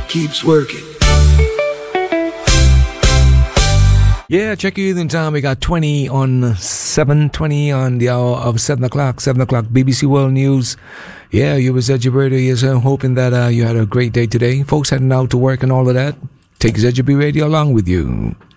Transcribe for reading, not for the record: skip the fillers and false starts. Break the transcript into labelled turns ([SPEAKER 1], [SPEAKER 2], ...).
[SPEAKER 1] keeps working.
[SPEAKER 2] Yeah, check your evening time. We got 20 on the hour of 7 o'clock. 7 o'clock, BBC World News. Yeah, you was at your radio. So hoping that you had a great day today. Folks heading out to work and all of that. Take ZGB Radio along with you.